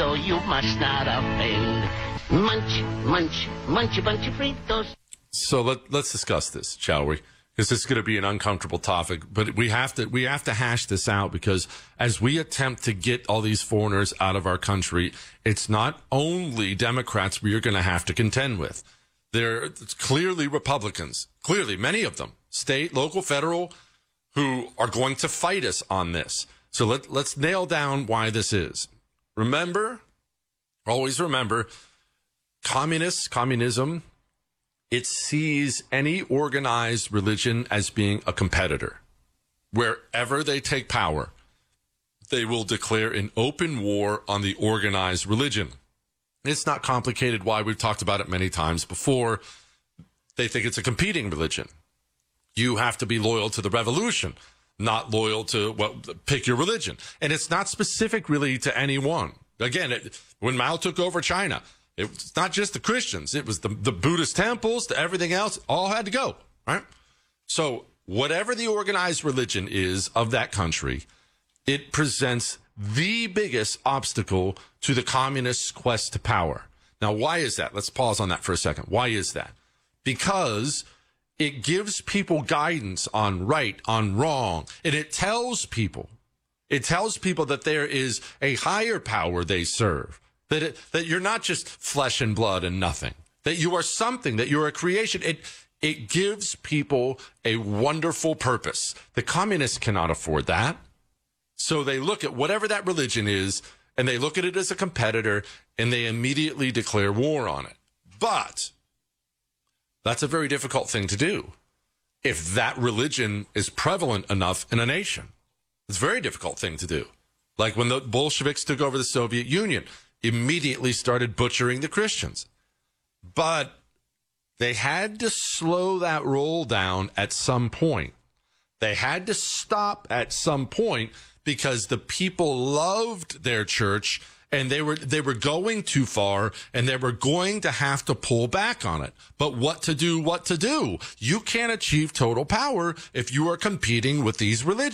so you must not offend. Munch, munch, munch a bunch of Fritos. So let's discuss this, shall we? Because this is going to be an uncomfortable topic, but we have to hash this out, because as we attempt to get all these foreigners out of our country, it's not only Democrats we are going to have to contend with. They're clearly Republicans, clearly many of them, state, local, federal, who are going to fight us on this. So let's nail down why this is. Always remember, communism, it sees any organized religion as being a competitor. Wherever they take power, they will declare an open war on the organized religion. It's not complicated why. We've talked about it many times before. They think it's a competing religion. You have to be loyal to the revolution, not loyal to, pick your religion. And it's not specific really to anyone. Again, when Mao took over China, it's not just the Christians. It was the Buddhist temples, to everything else, all had to go, right? So whatever the organized religion is of that country, it presents the biggest obstacle to the communists' quest to power. Now, why is that? Let's pause on that for a second. Why is that? Because it gives people guidance on right, on wrong, and it tells people that there is a higher power they serve. That you're not just flesh and blood and nothing, that you are something, that you're a creation. It gives people a wonderful purpose. The communists cannot afford that. So they look at whatever that religion is, and they look at it as a competitor, and they immediately declare war on it. But that's a very difficult thing to do if that religion is prevalent enough in a nation. It's a very difficult thing to do. Like when the Bolsheviks took over the Soviet Union, immediately started butchering the Christians. But they had to slow that roll down at some point. They had to stop at some point because the people loved their church and they were going too far, and they were going to have to pull back on it. But what to do? You can't achieve total power if you are competing with these religions.